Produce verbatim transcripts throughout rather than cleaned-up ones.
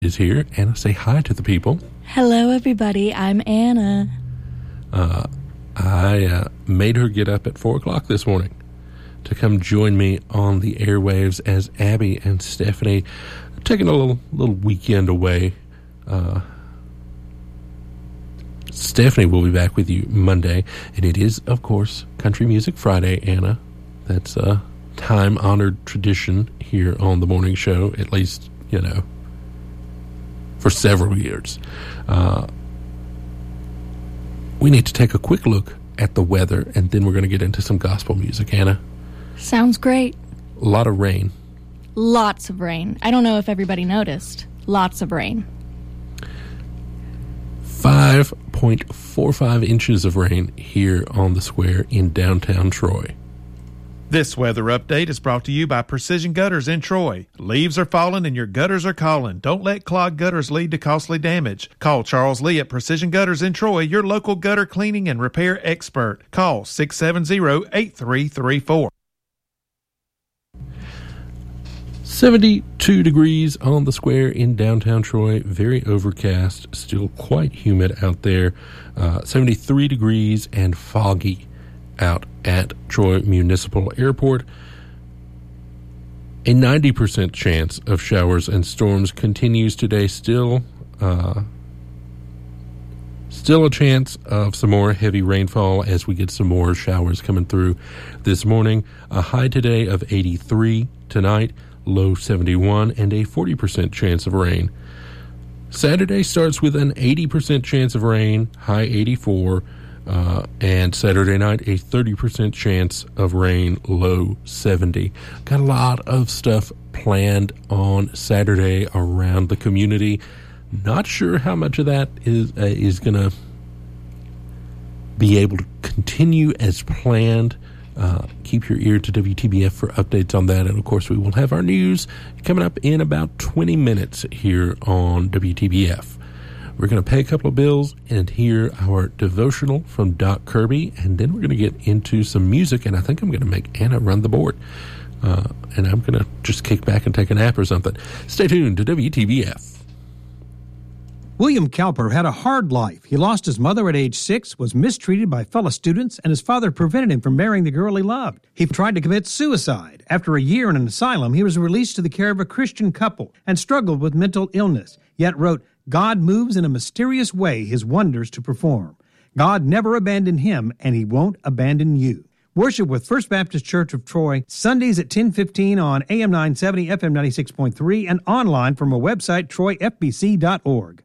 Is here. Anna, say hi to the people. Hello, everybody. I'm Anna. Uh, I uh, made her get up at four o'clock this morning to come join me on the airwaves as Abby and Stephanie are taking a little little weekend away. Uh, Stephanie will be back with you Monday, and it is, of course, Country Music Friday, Anna. That's a time-honored tradition here on the morning show, at least, you know, for several years. Uh, we need to take a quick look at the weather, and then we're going to get into some gospel music, Anna. Sounds great. A lot of rain. Lots of rain. I don't know if everybody noticed. Lots of rain. five point four five inches of rain here on the square in downtown Troy. This weather update is brought to you by Precision Gutters in Troy. Leaves are falling and your gutters are calling. Don't let clogged gutters lead to costly damage. Call Charles Lee at Precision Gutters in Troy, your local gutter cleaning and repair expert. Call six seven zero, eight three three four. seventy-two degrees on the square in downtown Troy. Very overcast, still quite humid out there. Uh, seventy-three degrees and foggy out at Troy Municipal Airport. A ninety percent chance of showers and storms continues today. Still, uh, still a chance of some more heavy rainfall as we get some more showers coming through this morning. A high today of eighty-three tonight, low seventy-one, and a forty percent chance of rain. Saturday starts with an eighty percent chance of rain, high eighty-four. Uh, and Saturday night, a thirty percent chance of rain, low seventy. Got a lot of stuff planned on Saturday around the community. Not sure how much of that is uh, is going to be able to continue as planned. Uh, keep your ear to W T B F for updates on that. And, of course, we will have our news coming up in about twenty minutes here on W T B F. We're going to pay a couple of bills and hear our devotional from Doc Kirby, and then we're going to get into some music, and I think I'm going to make Anna run the board. Uh, and I'm going to just kick back and take a nap or something. Stay tuned to W T B F. William Cowper had a hard life. He lost his mother at age six, was mistreated by fellow students, and his father prevented him from marrying the girl he loved. He tried to commit suicide. After a year in an asylum, he was released to the care of a Christian couple and struggled with mental illness, yet wrote, "God moves in a mysterious way his wonders to perform. God never abandoned him, and he won't abandon you." Worship with First Baptist Church of Troy, Sundays at ten fifteen on A M nine seventy, F M ninety-six point three, and online from our website, troy f b c dot org.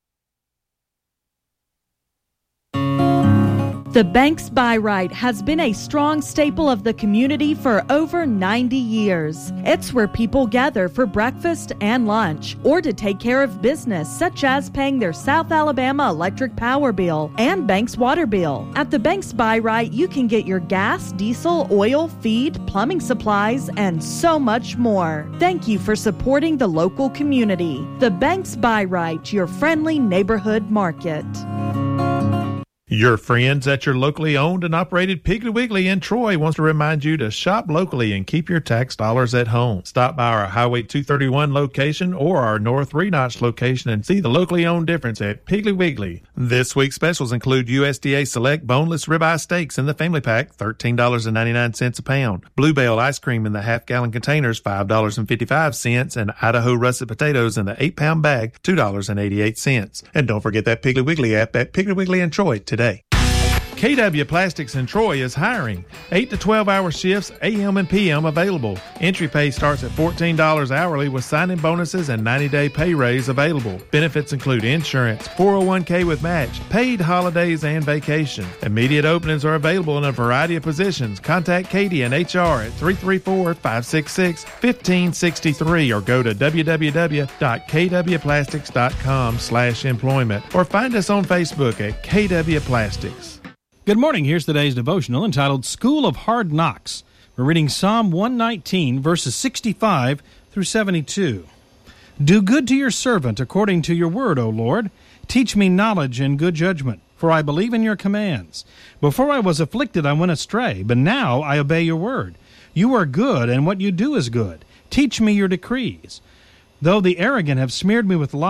The Banks Buy Right has been a strong staple of the community for over ninety years. It's where people gather for breakfast and lunch, or to take care of business such as paying their South Alabama electric power bill and Banks water bill. At the Banks Buy Right, you can get your gas, diesel, oil, feed, plumbing supplies, and so much more. Thank you for supporting the local community. The Banks Buy Right, your friendly neighborhood market. Your friends at your locally owned and operated Piggly Wiggly in Troy wants to remind you to shop locally and keep your tax dollars at home. Stop by our Highway two thirty-one location or our North Three Notch location and see the locally owned difference at Piggly Wiggly. This week's specials include U S D A Select boneless ribeye steaks in the family pack, thirteen dollars and ninety-nine cents a pound. Bluebell ice cream in the half-gallon containers, five dollars and fifty-five cents, and Idaho russet potatoes in the eight-pound bag, two dollars and eighty-eight cents. And don't forget that Piggly Wiggly app at Piggly Wiggly in Troy today. K W Plastics in Troy is hiring. eight to twelve hour shifts, A M and P M available. Entry pay starts at fourteen dollars hourly with sign-in bonuses and ninety day pay raise available. Benefits include insurance, four oh one k with match, paid holidays, and vacation. Immediate openings are available in a variety of positions. Contact Katie and H R at three three four, five six six, one five six three or go to w w w dot k w plastics dot com slash employment or find us on Facebook at K W Plastics. Good morning. Here's today's devotional entitled School of Hard Knocks. We're reading Psalm one nineteen, verses sixty-five through seventy-two. Do good to your servant according to your word, O Lord. Teach me knowledge and good judgment, for I believe in your commands. Before I was afflicted, I went astray, but now I obey your word. You are good, and what you do is good. Teach me your decrees. Though the arrogant have smeared me with lies,